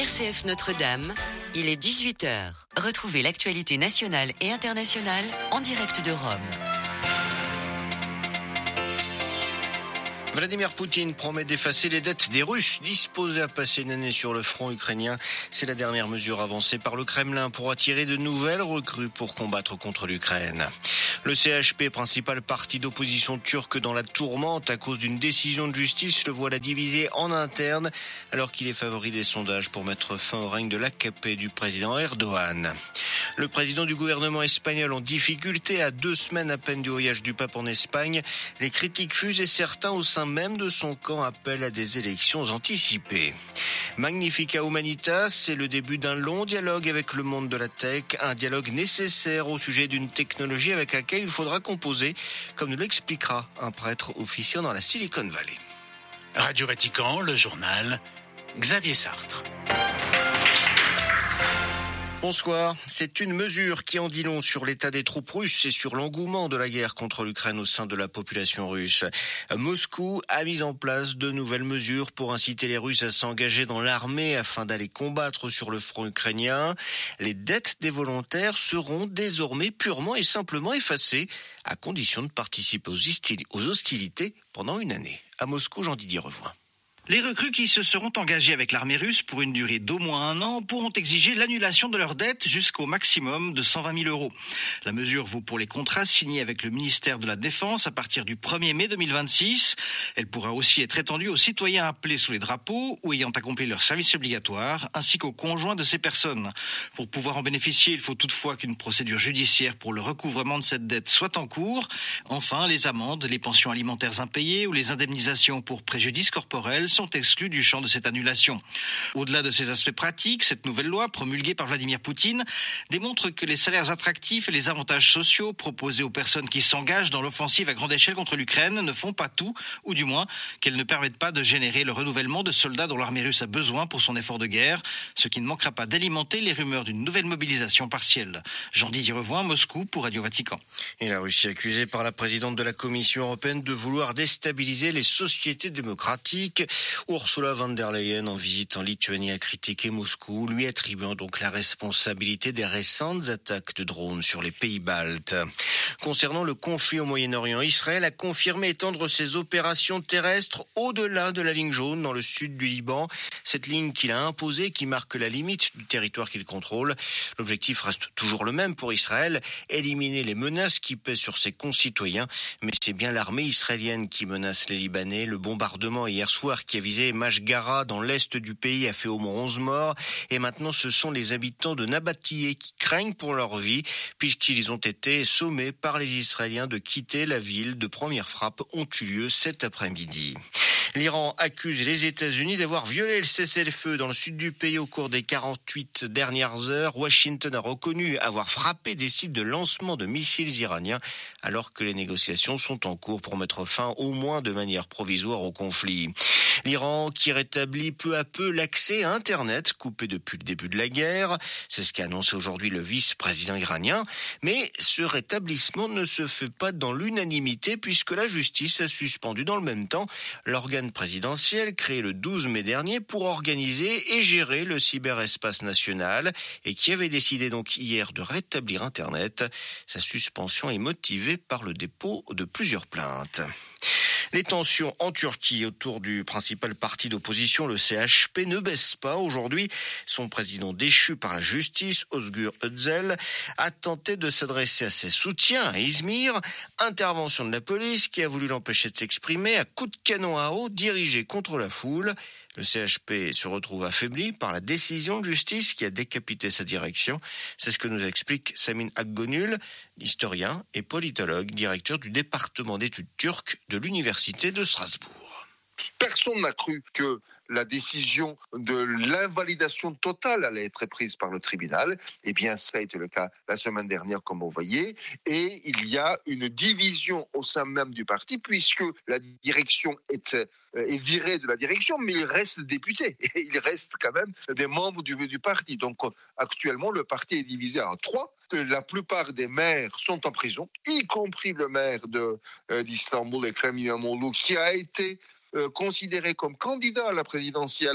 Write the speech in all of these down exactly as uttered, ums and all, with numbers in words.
C F Notre-Dame, il est dix-huit heures. Retrouvez l'actualité nationale et internationale en direct de Rome. Vladimir Poutine promet d'effacer les dettes des Russes disposés à passer une année sur le front ukrainien. C'est la dernière mesure avancée par le Kremlin pour attirer de nouvelles recrues pour combattre contre l'Ukraine. Le C H P, principal parti d'opposition turque dans la tourmente à cause d'une décision de justice, le voilà divisé en interne alors qu'il est favori des sondages pour mettre fin au règne de l'A K P du président Erdogan. Le président du gouvernement espagnol en difficulté à deux semaines à peine du voyage du pape en Espagne. Les critiques fusent et certains au sein même de son camp appellent à des élections anticipées. Magnifica Humanitas, c'est le début d'un long dialogue avec le monde de la tech, un dialogue nécessaire au sujet d'une technologie avec laquelle il faudra composer, comme nous l'expliquera un prêtre officiant dans la Silicon Valley. Radio Vatican, le journal, Xavier Sartre. Bonsoir. C'est une mesure qui en dit long sur l'état des troupes russes et sur l'engouement de la guerre contre l'Ukraine au sein de la population russe. Moscou a mis en place de nouvelles mesures pour inciter les Russes à s'engager dans l'armée afin d'aller combattre sur le front ukrainien. Les dettes des volontaires seront désormais purement et simplement effacées, à condition de participer aux hostilités pendant une année. À Moscou, Jean-Didier Revoin. Les recrues qui se seront engagées avec l'armée russe pour une durée d'au moins un an pourront exiger l'annulation de leurs dettes jusqu'au maximum de cent vingt mille euros. La mesure vaut pour les contrats signés avec le ministère de la Défense à partir du premier mai deux mille vingt-six. Elle pourra aussi être étendue aux citoyens appelés sous les drapeaux ou ayant accompli leur service obligatoire, ainsi qu'aux conjoints de ces personnes. Pour pouvoir en bénéficier, il faut toutefois qu'une procédure judiciaire pour le recouvrement de cette dette soit en cours. Enfin, les amendes, les pensions alimentaires impayées ou les indemnisations pour préjudice corporel sont exclus du champ de cette annulation. Au-delà de ces aspects pratiques, cette nouvelle loi, promulguée par Vladimir Poutine, démontre que les salaires attractifs et les avantages sociaux proposés aux personnes qui s'engagent dans l'offensive à grande échelle contre l'Ukraine ne font pas tout, ou du moins qu'elles ne permettent pas de générer le renouvellement de soldats dont l'armée russe a besoin pour son effort de guerre, ce qui ne manquera pas d'alimenter les rumeurs d'une nouvelle mobilisation partielle. Jean-Didier Revoin, Moscou pour Radio Vatican. Et la Russie accusée par la présidente de la Commission européenne de vouloir déstabiliser les sociétés démocratiques. Ursula von der Leyen, en visite en Lituanie, a critiqué Moscou, lui attribuant donc la responsabilité des récentes attaques de drones sur les pays baltes. Concernant le conflit au Moyen-Orient, Israël a confirmé étendre ses opérations terrestres au-delà de la ligne jaune dans le sud du Liban. Cette ligne qu'il a imposée, qui marque la limite du territoire qu'il contrôle. L'objectif reste toujours le même pour Israël, éliminer les menaces qui pèsent sur ses concitoyens. Mais c'est bien l'armée israélienne qui menace les Libanais. Le bombardement hier soir qui a visé Mashgara dans l'est du pays a fait au moins onze morts. Et maintenant, ce sont les habitants de Nabatiyeh qui craignent pour leur vie puisqu'ils ont été sommés par les Israéliens de quitter la ville. De premières frappes ont eu lieu cet après-midi. L'Iran accuse les États-Unis d'avoir violé le cessez-le-feu dans le sud du pays au cours des quarante-huit dernières heures. Washington a reconnu avoir frappé des sites de lancement de missiles iraniens alors que les négociations sont en cours pour mettre fin au moins de manière provisoire au conflit. L'Iran qui rétablit peu à peu l'accès à Internet, coupé depuis le début de la guerre. C'est ce qu'a annoncé aujourd'hui le vice-président iranien. Mais ce rétablissement ne se fait pas dans l'unanimité puisque la justice a suspendu dans le même temps l'organe présidentiel créé le douze mai dernier pour organiser et gérer le cyberespace national et qui avait décidé donc hier de rétablir Internet. Sa suspension est motivée par le dépôt de plusieurs plaintes. Les tensions en Turquie autour du principal parti d'opposition, le C H P, ne baissent pas. Aujourd'hui, son président déchu par la justice, Özgür Özel, a tenté de s'adresser à ses soutiens à Izmir. Intervention de la police qui a voulu l'empêcher de s'exprimer à coups de canon à eau dirigés contre la foule. Le C H P se retrouve affaibli par la décision de justice qui a décapité sa direction. C'est ce que nous explique Samin Akgönül, historien et politologue, directeur du département d'études turques de l'Université de Strasbourg. Personne n'a cru que la décision de l'invalidation totale allait être prise par le tribunal. Eh bien, ça a été le cas la semaine dernière, comme vous voyez. Et il y a une division au sein même du parti, puisque la direction est, est virée de la direction, mais il reste député. Et il reste quand même des membres du, du parti. Donc, actuellement, le parti est divisé en trois. La plupart des maires sont en prison, y compris le maire de, euh, d'Istanbul, Ekrem İmamoğlu, qui a été euh, considéré comme candidat à la présidentielle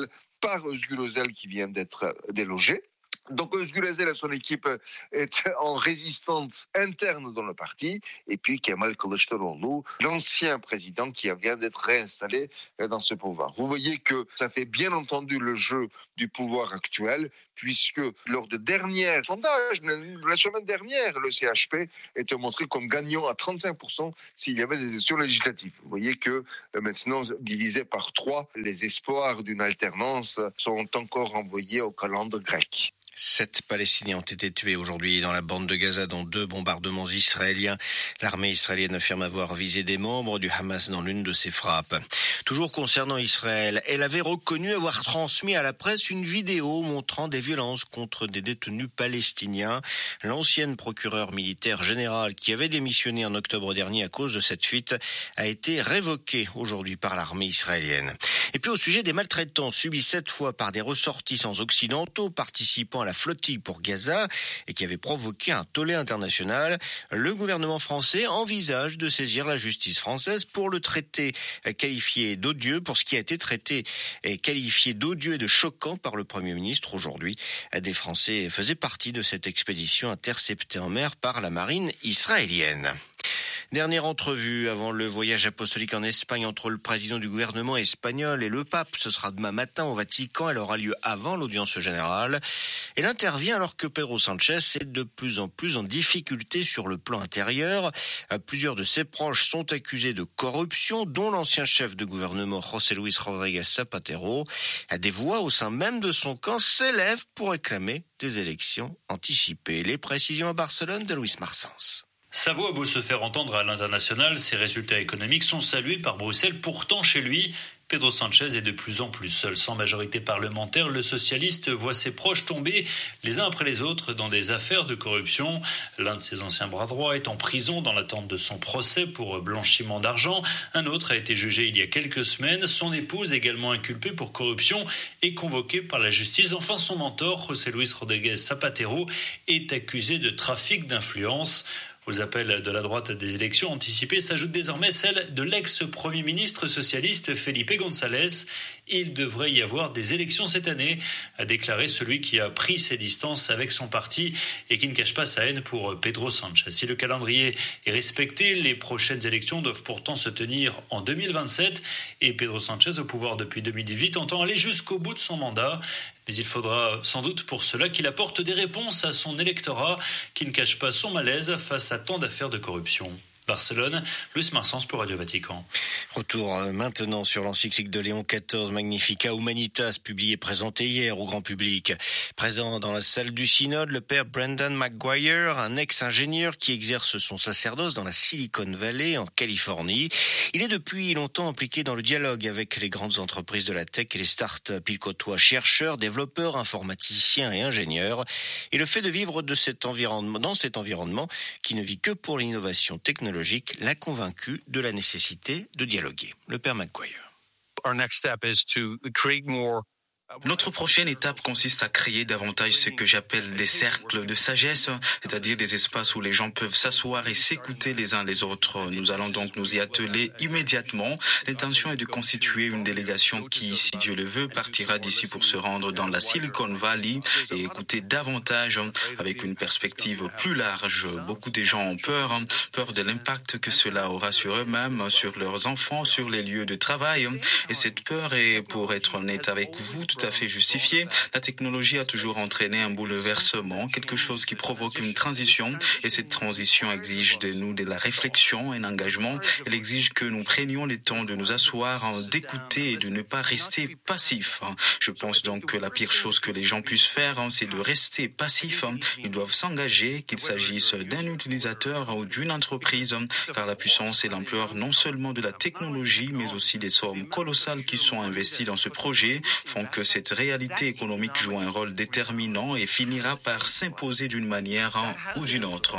par Özgür Özel qui vient d'être délogé. Donc Özgür Özel et son équipe est en résistance interne dans le parti. Et puis Kemal Kılıçdaroğlu, l'ancien président qui vient d'être réinstallé dans ce pouvoir. Vous voyez que ça fait bien entendu le jeu du pouvoir actuel, puisque lors de derniers sondages, la semaine dernière, le C H P était montré comme gagnant à trente-cinq pour cent s'il y avait des élections législatives. Vous voyez que maintenant, divisé par trois, les espoirs d'une alternance sont encore envoyés au calendrier grec. Sept Palestiniens ont été tués aujourd'hui dans la bande de Gaza dans deux bombardements israéliens. L'armée israélienne affirme avoir visé des membres du Hamas dans l'une de ses frappes. Toujours concernant Israël, elle avait reconnu avoir transmis à la presse une vidéo montrant des violences contre des détenus palestiniens. L'ancienne procureure militaire générale qui avait démissionné en octobre dernier à cause de cette fuite a été révoquée aujourd'hui par l'armée israélienne. Et puis au sujet des maltraitances subies cette fois par des ressortissants occidentaux participant à la flottille pour Gaza et qui avait provoqué un tollé international, le gouvernement français envisage de saisir la justice française pour le traiter qualifié d'odieux, pour ce qui a été traité et qualifié d'odieux et de choquant par le Premier ministre aujourd'hui. Des Français faisaient partie de cette expédition interceptée en mer par la marine israélienne. Dernière entrevue avant le voyage apostolique en Espagne entre le président du gouvernement espagnol et le pape. Ce sera demain matin au Vatican. Elle aura lieu avant l'audience générale. Elle intervient alors que Pedro Sánchez est de plus en plus en difficulté sur le plan intérieur. Plusieurs de ses proches sont accusés de corruption, dont l'ancien chef de gouvernement José Luis Rodríguez Zapatero. Des voix au sein même de son camp s'élèvent pour réclamer des élections anticipées. Les précisions à Barcelone de Luis Marsens. Sa voix a beau se faire entendre à l'international, ses résultats économiques sont salués par Bruxelles. Pourtant, chez lui, Pedro Sánchez est de plus en plus seul. Sans majorité parlementaire, le socialiste voit ses proches tomber les uns après les autres dans des affaires de corruption. L'un de ses anciens bras droits est en prison dans l'attente de son procès pour blanchiment d'argent. Un autre a été jugé il y a quelques semaines. Son épouse, également inculpée pour corruption, est convoquée par la justice. Enfin, son mentor, José Luis Rodríguez Zapatero, est accusé de trafic d'influence. Aux appels de la droite des élections anticipées s'ajoute désormais celle de l'ex-premier ministre socialiste Felipe González. Il devrait y avoir des élections cette année, a déclaré celui qui a pris ses distances avec son parti et qui ne cache pas sa haine pour Pedro Sánchez. Si le calendrier est respecté, les prochaines élections doivent pourtant se tenir en deux mille vingt-sept et Pedro Sánchez, au pouvoir depuis deux mille dix-huit, entend aller jusqu'au bout de son mandat. Mais il faudra sans doute pour cela qu'il apporte des réponses à son électorat qui ne cache pas son malaise face à tant d'affaires de corruption. Barcelone, Luis Marsens pour Radio Vatican. Retour maintenant sur l'encyclique de Léon quatorze, Magnificat Humanitas, publiée et présentée hier au grand public. Présent dans la salle du synode, le père Brendan McGuire, un ex-ingénieur qui exerce son sacerdoce dans la Silicon Valley, en Californie. Il est depuis longtemps impliqué dans le dialogue avec les grandes entreprises de la tech et les start-up. Il côtoie chercheurs, développeurs, informaticiens et ingénieurs. Et le fait de vivre de cet environnement, dans cet environnement qui ne vit que pour l'innovation technologique, l'a convaincu de la nécessité de dialoguer. Le père McGuire. Our next step is to create more. Notre prochaine étape consiste à créer davantage ce que j'appelle des cercles de sagesse, c'est-à-dire des espaces où les gens peuvent s'asseoir et s'écouter les uns les autres. Nous allons donc nous y atteler immédiatement. L'intention est de constituer une délégation qui, si Dieu le veut, partira d'ici pour se rendre dans la Silicon Valley et écouter davantage avec une perspective plus large. Beaucoup de gens ont peur, peur de l'impact que cela aura sur eux-mêmes, sur leurs enfants, sur les lieux de travail. Et cette peur est, pour être honnête avec vous, tout à fait justifié. La technologie a toujours entraîné un bouleversement, quelque chose qui provoque une transition, et cette transition exige de nous de la réflexion, un engagement. Elle exige que nous prenions le temps de nous asseoir, d'écouter et de ne pas rester passifs. Je pense donc que la pire chose que les gens puissent faire, c'est de rester passifs. Ils doivent s'engager, qu'il s'agisse d'un utilisateur ou d'une entreprise, car la puissance et l'ampleur non seulement de la technologie, mais aussi des sommes colossales qui sont investies dans ce projet, font que cette réalité économique joue un rôle déterminant et finira par s'imposer d'une manière ou d'une autre.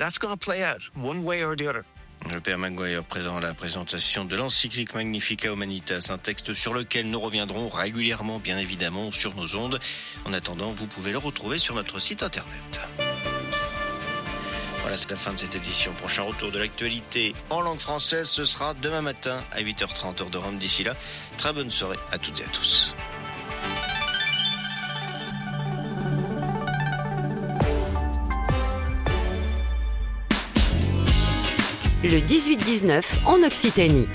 Le père McGuire présent à la présentation de l'encyclique Magnificat Humanitas, un texte sur lequel nous reviendrons régulièrement, bien évidemment, sur nos ondes. En attendant, vous pouvez le retrouver sur notre site internet. Voilà, c'est la fin de cette édition. Prochain retour de l'actualité en langue française, ce sera demain matin à huit heures trente heure de Rome. D'ici là, très bonne soirée à toutes et à tous. Le dix-huit dix-neuf en Occitanie.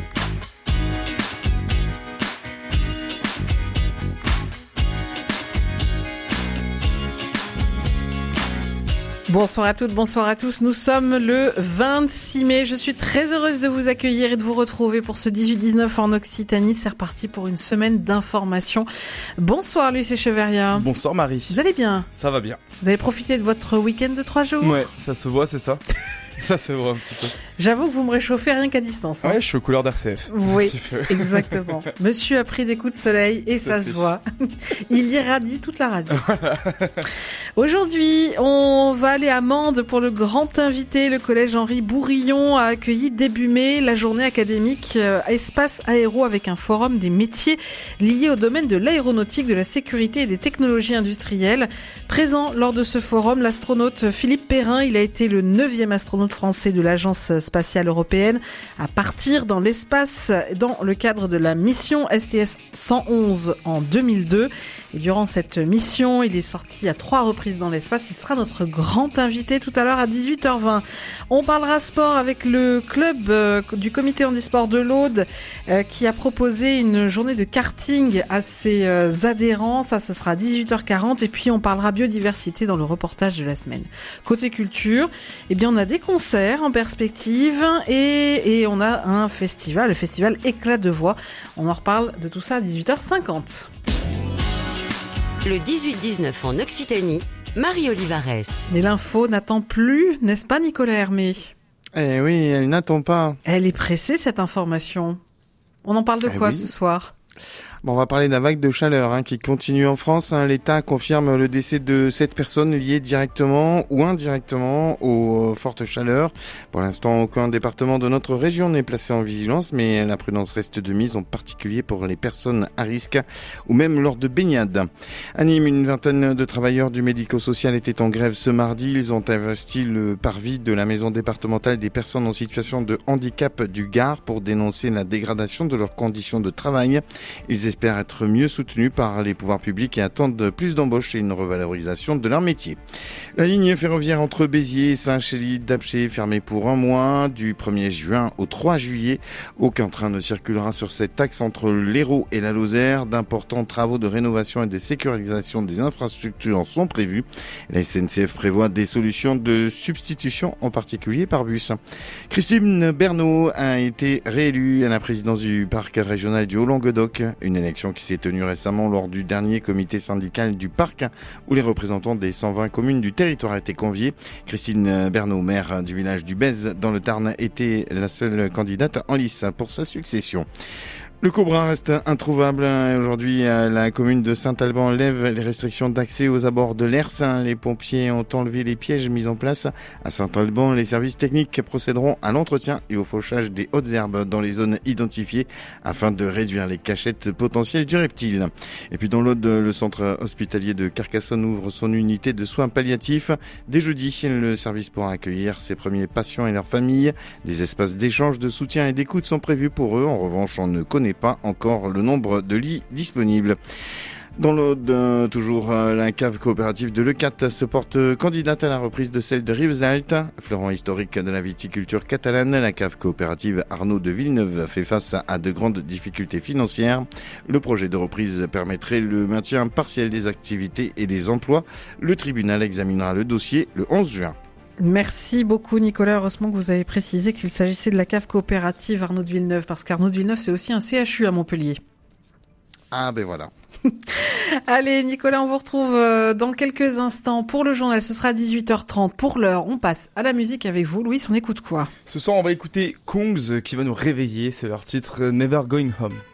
Bonsoir à toutes, bonsoir à tous. Nous sommes le vingt-six mai. Je suis très heureuse de vous accueillir et de vous retrouver pour ce dix-huit dix-neuf en Occitanie. C'est reparti pour une semaine d'information. Bonsoir Lucie Echeverria. Bonsoir Marie. Vous allez bien ? Ça va bien. Vous avez profité de votre week-end de trois jours ? Ouais, ça se voit, c'est ça. Ça se voit un petit peu. J'avoue que vous me réchauffez rien qu'à distance. Hein. Ouais, je suis aux couleurs d'R C F. Oui, exactement. Monsieur a pris des coups de soleil et ça, ça se voit. Il irradie toute la radio. Voilà. Aujourd'hui, on va aller à Mende pour le grand invité. Le collège Henri Bourillon a accueilli début mai la journée académique euh, Espace Aéro avec un forum des métiers liés au domaine de l'aéronautique, de la sécurité et des technologies industrielles. Présent lors de ce forum, l'astronaute Philippe Perrin, il a été le neuvième astronaute français de l'Agence spatiale européenne à partir dans l'espace dans le cadre de la mission S T S cent onze en deux mille deux. Et durant cette mission, il est sorti à trois reprises dans l'espace. Il sera notre grand invité tout à l'heure à dix-huit heures vingt. On parlera sport avec le club euh, du comité handisport de l'Aude euh, qui a proposé une journée de karting à ses euh, adhérents. Ça, ce sera à dix-huit heures quarante. Et puis, on parlera biodiversité dans le reportage de la semaine. Côté culture, eh bien, on a des concerts en perspective et, et on a un festival, le festival Éclat de voix. On en reparle de tout ça à dix-huit heures cinquante. Le dix-huit dix-neuf en Occitanie, Marie Olivares. Mais l'info n'attend plus, n'est-ce pas Nicolas Hermé ? Eh oui, elle n'attend pas. Elle est pressée cette information. On en parle de quoi eh oui. ce soir ? Bon, on va parler de la vague de chaleur hein, qui continue en France. Hein. L'État confirme le décès de sept personnes liées directement ou indirectement aux euh, fortes chaleurs. Pour l'instant, aucun département de notre région n'est placé en vigilance, mais la prudence reste de mise, en particulier pour les personnes à risque ou même lors de baignades. À Nîmes, une vingtaine de travailleurs du médico-social étaient en grève ce mardi. Ils ont investi le parvis de la maison départementale des personnes en situation de handicap du Gard pour dénoncer la dégradation de leurs conditions de travail. Ils espèrent être mieux soutenus par les pouvoirs publics et attendent plus d'embauches et une revalorisation de leur métier. La ligne ferroviaire entre Béziers et Saint-Chély-d'Apcher est fermée pour un mois, du premier juin au trois juillet. Aucun train ne circulera sur cet axe entre l'Hérault et la Lozère. D'importants travaux de rénovation et de sécurisation des infrastructures sont prévus. La S N C F prévoit des solutions de substitution, en particulier par bus. Christine Bernot a été réélue à la présidence du parc régional du Haut-Languedoc. Une élection qui s'est tenue récemment lors du dernier comité syndical du parc où les représentants des cent vingt communes du territoire étaient conviés. Christine Bernot, maire du village du Bèze dans le Tarn, était la seule candidate en lice pour sa succession. Le Cobra reste introuvable. Aujourd'hui, la commune de Saint-Alban lève les restrictions d'accès aux abords de l'Ers. Les pompiers ont enlevé les pièges mis en place. À Saint-Alban, les services techniques procéderont à l'entretien et au fauchage des hautes herbes dans les zones identifiées afin de réduire les cachettes potentielles du reptile. Et puis dans l'Aude, le centre hospitalier de Carcassonne ouvre son unité de soins palliatifs. Dès jeudi, le service pourra accueillir ses premiers patients et leurs familles. Des espaces d'échange, de soutien et d'écoute sont prévus pour eux. En revanche, on ne connaît pas encore le nombre de lits disponibles. Dans l'Aude, euh, toujours euh, la cave coopérative de Leucate se porte candidate à la reprise de celle de Rivesaltes. Fleuron historique de la viticulture catalane, la cave coopérative Arnaud de Villeneuve fait face à de grandes difficultés financières. Le projet de reprise permettrait le maintien partiel des activités et des emplois. Le tribunal examinera le dossier le onze juin. Merci beaucoup Nicolas, heureusement que vous avez précisé qu'il s'agissait de la cave coopérative Arnaud de Villeneuve, parce qu'Arnaud de Villeneuve c'est aussi un C H U à Montpellier. Ah ben voilà. Allez Nicolas, on vous retrouve dans quelques instants pour le journal, ce sera à dix-huit heures trente. Pour l'heure, on passe à la musique avec vous. Louis, on écoute quoi ? Ce soir on va écouter Kongs qui va nous réveiller, c'est leur titre Never Going Home.